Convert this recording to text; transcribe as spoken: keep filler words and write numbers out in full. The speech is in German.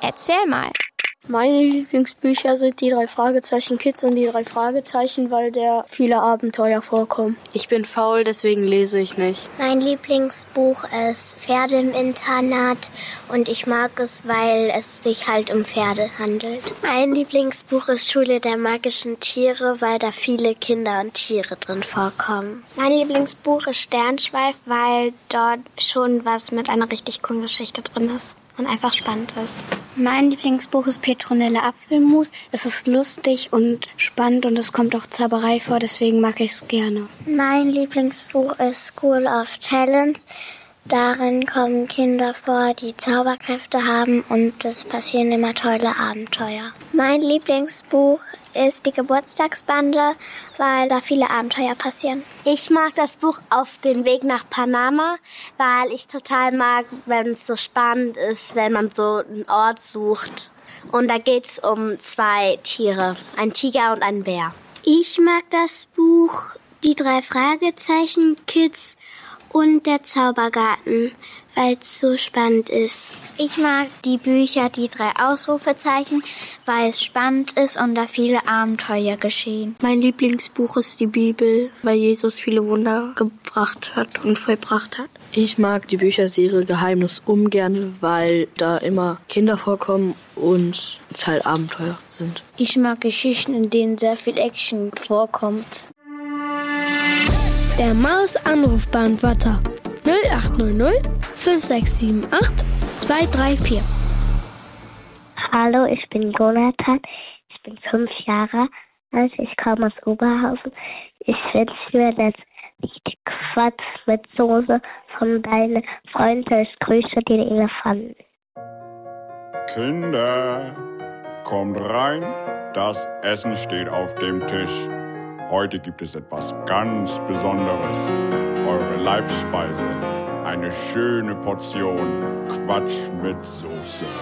Erzähl mal. Meine Lieblingsbücher sind die drei Fragezeichen Kids und die drei Fragezeichen, weil der viele Abenteuer vorkommen. Ich bin faul, deswegen lese ich nicht. Mein Lieblingsbuch ist Pferde im Internat und ich mag es, weil es sich halt um Pferde handelt. Mein Lieblingsbuch ist Schule der magischen Tiere, weil da viele Kinder und Tiere drin vorkommen. Mein Lieblingsbuch ist Sternschweif, weil dort schon was mit einer richtig coolen Geschichte drin ist und einfach spannend ist. Mein Lieblingsbuch ist Petronelle Apfelmus. Es ist lustig und spannend und es kommt auch Zauberei vor, deswegen mag ich es gerne. Mein Lieblingsbuch ist School of Talents. Darin kommen Kinder vor, die Zauberkräfte haben und es passieren immer tolle Abenteuer. Mein Lieblingsbuch ist die Geburtstagsbande, weil da viele Abenteuer passieren. Ich mag das Buch Auf dem Weg nach Panama, weil ich total mag, wenn es so spannend ist, wenn man so einen Ort sucht. Und da geht es um zwei Tiere, ein Tiger und ein Bär. Ich mag das Buch Die drei Fragezeichen Kids und der Zaubergarten, weil es so spannend ist. Ich mag die Bücher Die drei Ausrufezeichen, weil es spannend ist und da viele Abenteuer geschehen. Mein Lieblingsbuch ist die Bibel, weil Jesus viele Wunder gebracht hat und vollbracht hat. Ich mag die Bücherserie Geheimnis ungern, weil da immer Kinder vorkommen und es halt Abenteuer sind. Ich mag Geschichten, in denen sehr viel Action vorkommt. Der Maus-Anrufbeantworter null acht null null fünf sechs sieben acht zwei drei vier. Hallo, ich bin Jonathan. Ich bin fünf Jahre alt. Ich komme aus Oberhausen. Ich wünsche mir das richtig Quatsch mit Soße von deinen Freunden. Ich grüße den Elefanten. Kinder, kommt rein. Das Essen steht auf dem Tisch. Heute gibt es etwas ganz Besonderes. Eure Leibspeise. Eine schöne Portion Quatsch mit Soße.